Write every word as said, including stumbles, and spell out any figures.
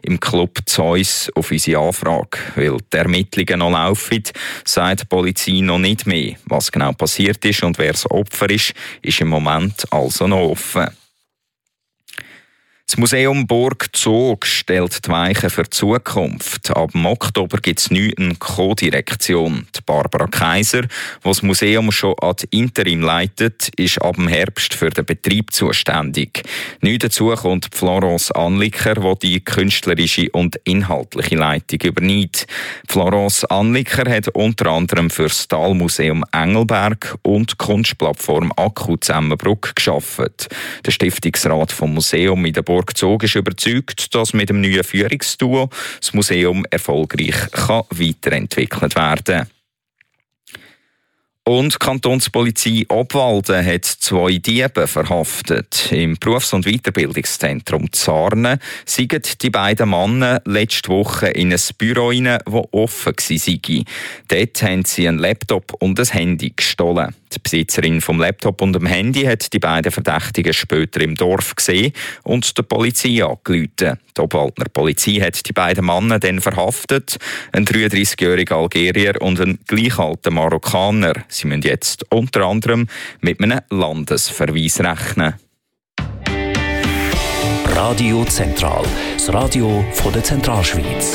im Club Zeus auf unsere Anfrage. Weil die Ermittlungen noch laufen, sagt die Polizei noch nicht mehr. Was genau passiert ist und wer das Opfer ist, ist im Moment also noch offen. Das Museum Burg Zog stellt die Weichen für die Zukunft. Ab Oktober gibt es neu eine Co-Direktion. Die Barbara Kaiser, die das Museum schon an Interim leitet, ist ab dem Herbst für den Betrieb zuständig. Neu dazu kommt Florence Anliker, die die künstlerische und inhaltliche Leitung übernimmt. Florence Anliker hat unter anderem für das Talmuseum Engelberg und die Kunstplattform Akku Zemmenbruck gearbeitet. Der Stiftungsrat vom Museum in der Burg Zog ist überzeugt, dass mit dem neuen Führungsduo das Museum erfolgreich kann weiterentwickelt werden kann. Und die Kantonspolizei Obwalden hat zwei Diebe verhaftet. Im Berufs- und Weiterbildungszentrum Zarnen sind die beiden Männer letzte Woche in ein Büro rein, das offen war. Dort haben sie einen Laptop und ein Handy gestohlen. Die Besitzerin vom Laptop und dem Handy hat die beiden Verdächtigen später im Dorf gesehen und der Polizei angerufen. Die Obwaldner Polizei hat die beiden Männer dann verhaftet, ein dreiunddreißigjähriger Algerier und ein gleich alter Marokkaner. Sie müssen jetzt unter anderem mit einem Landesverweis rechnen. Radio Zentral, das Radio von der Zentralschweiz.